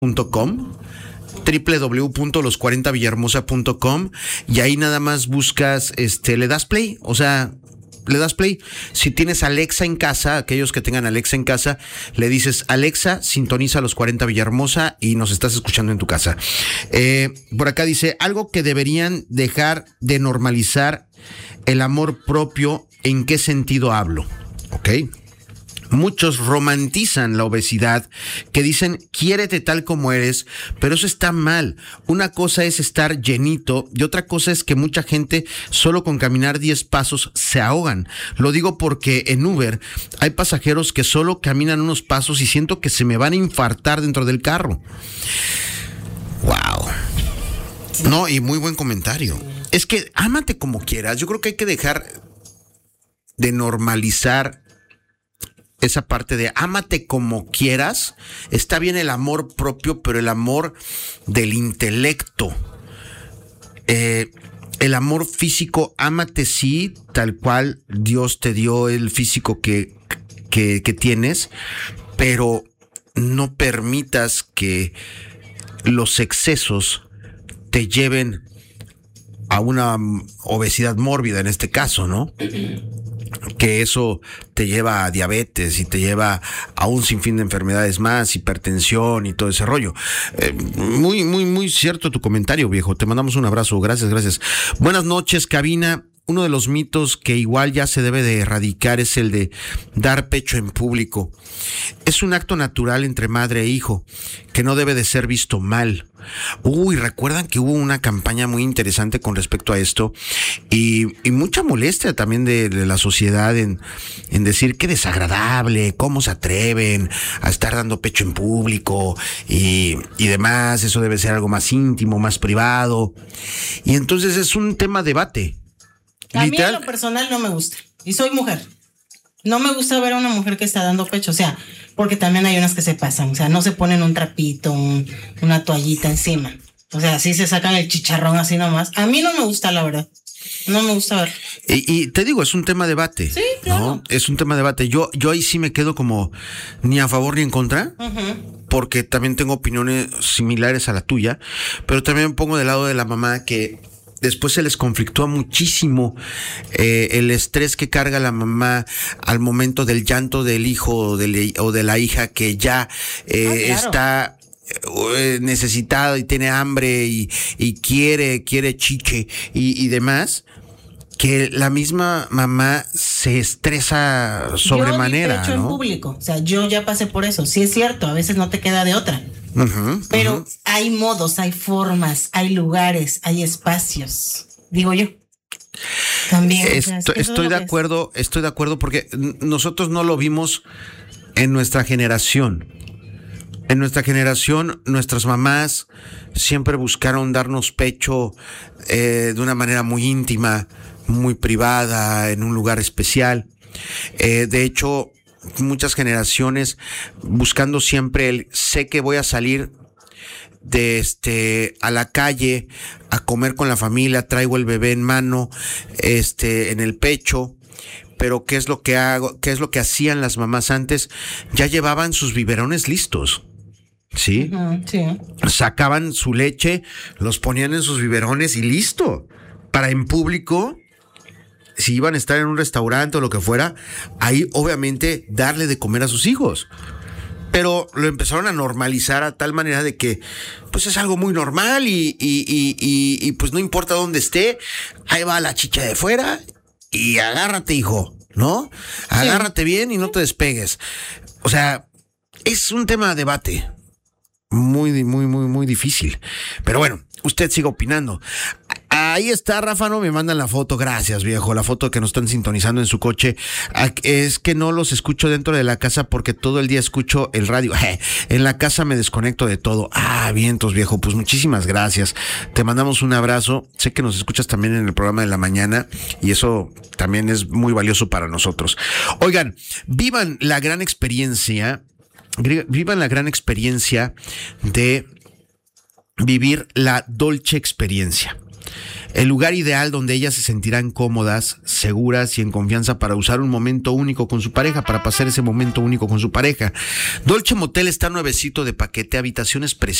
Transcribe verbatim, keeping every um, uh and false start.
punto com, doble u doble u doble u punto los cuarenta villahermosa punto com, y ahí nada más buscas, este, le das play, o sea, le das play. Si tienes Alexa en casa, aquellos que tengan Alexa en casa, le dices, Alexa, sintoniza Los cuarenta Villahermosa y nos estás escuchando en tu casa. Eh, por acá dice, algo que deberían dejar de normalizar, el amor propio. ¿En qué sentido hablo? Ok. Muchos romantizan la obesidad, que dicen, quiérete tal como eres, pero eso está mal. Una cosa es estar llenito y otra cosa es que mucha gente solo con caminar diez pasos se ahogan. Lo digo porque en Uber hay pasajeros que solo caminan unos pasos y siento que se me van a infartar dentro del carro. Wow. No, y muy buen comentario. Es que ámate como quieras. Yo creo que hay que dejar de normalizar esa parte de ámate como quieras. Está bien el amor propio, pero el amor del intelecto, eh, el amor físico, ámate sí, tal cual Dios te dio el físico que, que, que tienes, pero no permitas que los excesos te lleven a una obesidad mórbida en este caso, ¿no? Que eso te lleva a diabetes y te lleva a un sinfín de enfermedades más, hipertensión y todo ese rollo. Eh, muy, muy, muy cierto tu comentario, viejo. Te mandamos un abrazo. Gracias, gracias. Buenas noches, cabina. Uno de los mitos que igual ya se debe de erradicar es el de dar pecho en público. Es un acto natural entre madre e hijo que no debe de ser visto mal. Uy, recuerdan que hubo una campaña muy interesante con respecto a esto y, y mucha molestia también de, de la sociedad en, en decir qué desagradable, cómo se atreven a estar dando pecho en público y, y demás. Eso debe ser algo más íntimo, más privado. Y entonces es un tema de debate. A mí en lo personal no me gusta. Y soy mujer. No me gusta ver a una mujer que está dando pecho. O sea, porque también hay unas que se pasan. O sea, no se ponen un trapito, un, una toallita encima. O sea, así se sacan el chicharrón así nomás. A mí no me gusta, la verdad. No me gusta ver. Y, y te digo, es un tema de debate. Sí, claro. ¿No? Es un tema de debate. Yo, yo ahí sí me quedo como ni a favor ni en contra. Uh-huh. Porque también tengo opiniones similares a la tuya. Pero también me pongo del lado de la mamá que después se les conflictúa muchísimo eh, el estrés que carga la mamá al momento del llanto del hijo o de, o de la hija que ya eh, ah, claro. está eh, necesitado y tiene hambre y, y quiere, quiere chiche y, y demás. Que la misma mamá se estresa sobremanera, yo di pecho ¿no? En público, o sea, yo ya pasé por eso. Sí es cierto, a veces no te queda de otra. Uh-huh, pero uh-huh. Hay modos, hay formas, hay lugares, hay espacios. Digo yo. También. Esto, o sea, es que estoy de acuerdo, es. estoy de acuerdo porque nosotros no lo vimos en nuestra generación. En nuestra generación, nuestras mamás siempre buscaron darnos pecho eh, de una manera muy íntima, muy privada, en un lugar especial. Eh, de hecho, muchas generaciones buscando siempre el sé que voy a salir de este a la calle a comer con la familia, traigo el bebé en mano, este, en el pecho. Pero ¿qué es lo que hago? ¿Qué es lo que hacían las mamás antes? Ya llevaban sus biberones listos. ¿Sí? Uh-huh, sí. Sacaban su leche, los ponían en sus biberones y listo. Para en público, si iban a estar en un restaurante o lo que fuera, ahí obviamente darle de comer a sus hijos. Pero lo empezaron a normalizar a tal manera de que pues es algo muy normal y, y, y, y, y pues no importa dónde esté, ahí va la chicha de fuera y agárrate, hijo, ¿no? Agárrate sí. bien y no te despegues. O sea, es un tema de debate. Muy, muy, muy, muy difícil. Pero bueno, usted siga opinando. Ahí está, Rafa, no me mandan la foto. Gracias, viejo. La foto que nos están sintonizando en su coche. Es que no los escucho dentro de la casa porque todo el día escucho el radio. En la casa me desconecto de todo. Ah, vientos, viejo. Pues muchísimas gracias. Te mandamos un abrazo. Sé que nos escuchas también en el programa de la mañana y eso también es muy valioso para nosotros. Oigan, vivan la gran experiencia. Vivan la gran experiencia de vivir la Dolce experiencia. El lugar ideal donde ellas se sentirán cómodas, seguras y en confianza para usar un momento único con su pareja, para pasar ese momento único con su pareja. Dolce Motel está nuevecito de paquete, habitaciones preciosas.